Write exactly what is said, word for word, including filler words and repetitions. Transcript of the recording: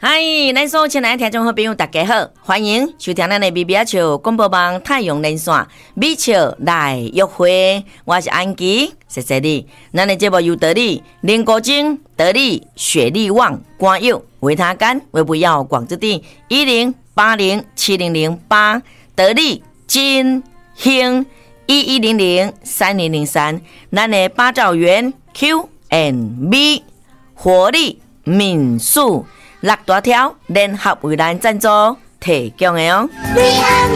嗨，咱所有亲爱的听众好朋友，大家好，欢迎收听咱的米米笑广播网太阳连线米笑来约会，我是安琪，谢谢你。咱的节目由得力、林国晶、得力、雪力旺、光佑、维他干、维不要、广之地一零八零七零零八，得力金兴一一零零三零零三，咱的八兆元 Q and B 活力民宿。六大条联合为咱赞助提供的哦。